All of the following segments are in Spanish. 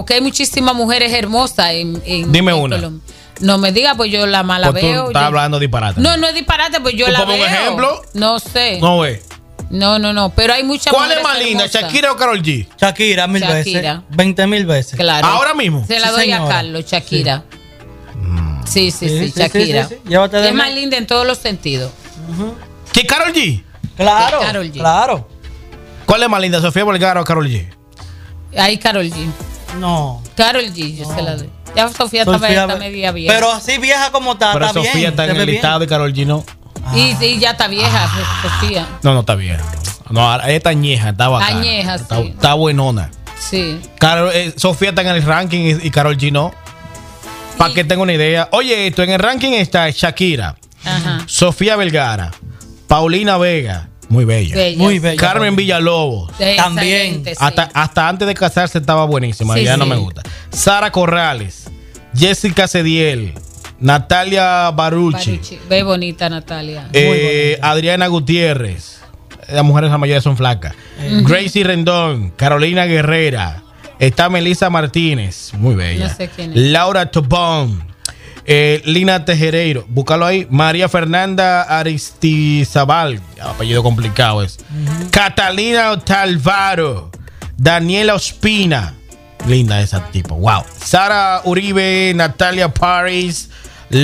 Porque hay muchísimas mujeres hermosas en Dime una. Colombia. No me diga, pues yo la mala Pues tú veo. estás hablando disparate. No es disparate, pues yo ¿Tú la ponme veo. un ejemplo? No sé. No ve. No, pero hay muchas ¿Cuál es mujeres más linda, hermosas. Shakira o Karol G? Shakira, mil Shakira. veces. 20,000 veces. Claro. ¿Ahora mismo? Se la Sí, doy señora. a Carlos, Shakira. Sí, Sí, Shakira. sí. Llévate de Es mí. más linda en todos los sentidos. ¿Qué Karol G? Claro, Que Karol G. claro. ¿Cuál es más linda, Sofía Vergara o Karol G? Ahí Karol G. No. Karol G, yo se la doy. Ya Sofía está media vieja. Pero así vieja como está, Pero está Sofía bien. está en se el ve bien. listado y Karol G no. Y ya está vieja, Sofía. No está vieja. No, ella está añeja, está bacana. Añeja, está, sí. está buenona. Sí. Sofía está en el ranking y Karol G no. Para que tenga una idea. Oye, esto en el ranking está Shakira, Ajá. Sofía Vergara, Paulina Vega, muy bella. Bella. Muy bella. Carmen Villalobos. También. Excelente, sí. Hasta antes de casarse estaba buenísima. Sí, Ya no sí. me gusta. Sara Corrales, Jessica Cediel, Natalia Barucci, Ve bonita, Natalia. Adriana Gutiérrez. Las mujeres la mayoría son flacas. Gracie Rendón, Carolina Guerrera. Está Melissa Martínez, muy bella. No sé quién es. Laura Tobón, Lina Tejereiro, búscalo ahí. María Fernanda Aristizabal, apellido complicado es. Catalina Talvaro, Daniela Ospina, linda esa tipo, wow. Sara Uribe, Natalia Paris,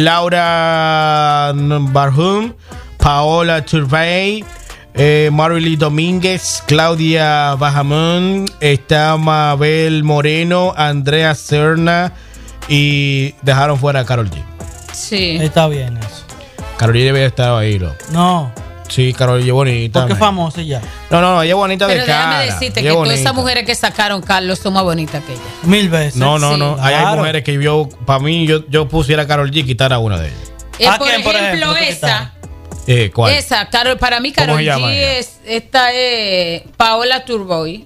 Laura Barhum, Paola Turbay, Marily Domínguez, Claudia Bajamón, está Mabel Moreno, Andrea Serna y dejaron fuera a Karol G. Sí. Está bien eso. Karol G debe estar ahí, ¿no? No. Sí, Karol G es bonita. Porque es man. famosa ya. No, ella es bonita Pero de cara. déjame decirte ella que es todas bonita. esas mujeres que sacaron Carlos son más bonitas que ella. 1000 veces. No. Sí. Ahí hay Claro. mujeres que para mí, yo pusiera a Karol G y quitara una de ellas. ¿A quién, por ejemplo, tú esa. ¿Cuál? Esa, para mí ¿Cómo Karol se llama G ella? esta es Paola Turbay.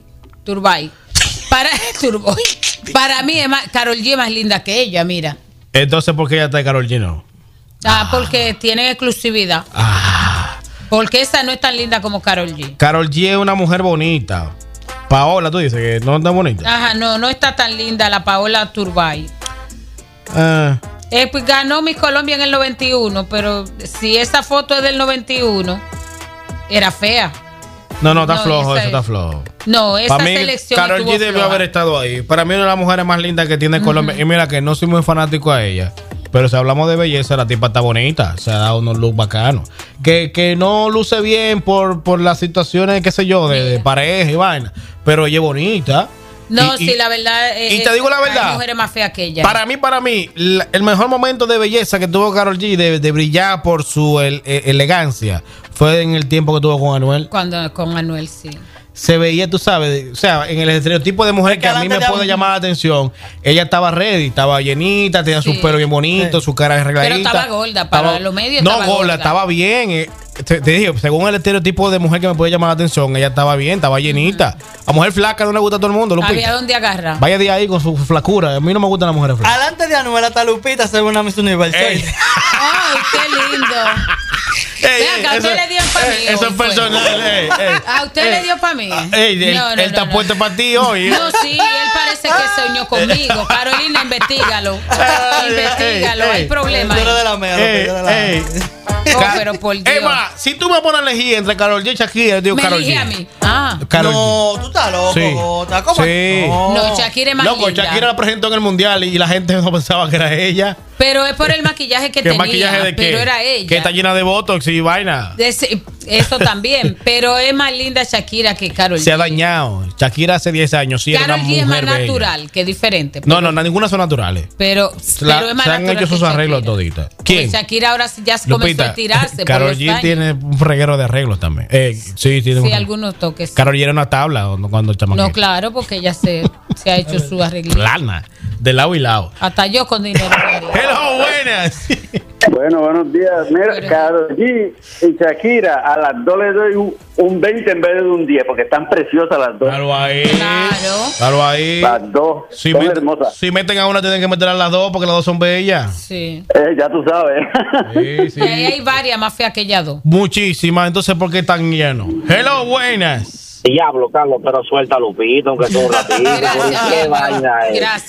Turbay. Para mí Karol G es más linda que ella, mira. Entonces, ¿por qué ella está de Karol G no? Porque tiene exclusividad. Porque esa no es tan linda como Karol G. Karol G es una mujer bonita. Paola, tú dices que no está bonita. Ajá, no está tan linda la Paola Turbay. Pues ganó Miss Colombia en el 91, pero si esa foto es del 91, era fea. No, está No, flojo, esa eso es- está flojo. No, esa Para mí, selección Karol estuvo G debió floja. haber estado ahí. Para mí, una de las mujeres más lindas que tiene Colombia. Y mira que no soy muy fanático a ella. Pero si hablamos de belleza, la tipa está bonita. Se ha dado unos looks bacanos. Que no luce bien por las situaciones, qué sé yo, de pareja y vaina. Pero ella es bonita. No, Y- sí, la verdad. y te digo la verdad. Hay mujeres más feas que ella. Para mí, el mejor momento de belleza que tuvo Karol G de brillar por su elegancia fue en el tiempo que tuvo con Anuel. Cuando con Anuel, sí. Se veía, tú sabes, o sea, en el estereotipo de mujer que a mí me puede llamar la atención, ella estaba ready, estaba llenita, tenía su Sí. pelo bien bonito, su cara arregladita. Pero estaba gorda, para los medios no estaba gorda, gorda. estaba bien. Te dije, según el estereotipo de mujer que me puede llamar la atención, ella estaba bien, estaba llenita. A mujer flaca no le gusta a todo el mundo, Lupita. Había donde agarrar. Vaya de ahí con su flacura. A mí no me gustan las mujeres flacas. Adelante de Anuel hasta Lupita se ve una Miss Universo. Ey. ¡Ay, qué lindo! Ven acá, ¿usted le dio para mí Eso hoy, es fue? personal. ¿A usted le dio para mí? Él está puesto para ti hoy. No, sí, él parece que soñó conmigo. Carolina, investígalo. Investígalo, hay problema. Tú eres de ahí. la mea, Lupita, de la mea. Oh, pero por Dios. Emma, si tú me pones a elegir entre Karol G y Shakira, yo digo Me Karol elige G. a mí. Ah. Karol G. No, tú estás loco, Sí. Jota. ¿Cómo? Sí. No, Shakira es más Loco, linda. Shakira la presentó en el mundial y la gente no pensaba que era ella. Pero es por el maquillaje que ¿Qué tenía. maquillaje de qué? Pero era ella. Que está llena de botox y vaina. Eso también. Pero es más linda Shakira que Karol G. Se ha dañado. Shakira hace 10 años sí era una Karol G es más mujer bella. natural, que es diferente. No, ninguna son naturales. Pero es más Se han natural hecho que sus arreglos Shakira. toditas. Porque ¿Quién? Shakira ahora sí ya se comenzó a tirarse. Karol por los G años. tiene un reguero de arreglos también. Sí, tiene Sí, un... algunos toques. Karol G era una tabla cuando chamaquito. No, claro, porque ella se ha hecho su arreglito. Plana, de lado y lado. Hasta yo con dinero. Hello, buenas. Bueno, buenos días. Mira, Karol G y Shakira, a las dos le doy un 20 en vez de un 10, porque están preciosas las dos. Claro ahí. Claro. Claro ahí. Las dos Si, son hermosas. si meten a una, tienen que meter a las dos porque las dos son bellas. Sí. Ya tú sabes. Sí, Y ahí hay varias más feas que ellas dos. Muchísimas. Entonces, ¿por qué tan lleno? Hello, buenas. Diablo, Carlos, pero suelta a Lupito, aunque sea un ratito. Gracias. ¿Qué vaina es? Gracias.